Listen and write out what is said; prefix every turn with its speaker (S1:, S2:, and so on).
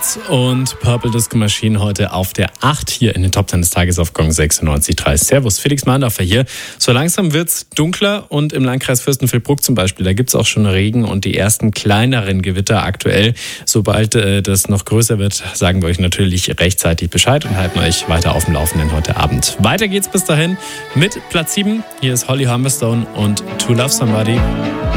S1: Beats und Purple Disco Machine heute auf der 8 hier in den Top 10 des Tages auf Gong 96.3. Servus, Felix Mahndorfer hier. So langsam wird's dunkler und im Landkreis Fürstenfeldbruck zum Beispiel, da gibt's auch schon Regen und die ersten kleineren Gewitter aktuell. Sobald das noch größer wird, sagen wir euch natürlich rechtzeitig Bescheid und halten euch weiter auf dem Laufenden heute Abend. Weiter geht's bis dahin mit Platz 7. Hier ist Holly Humberstone und To Love Somebody.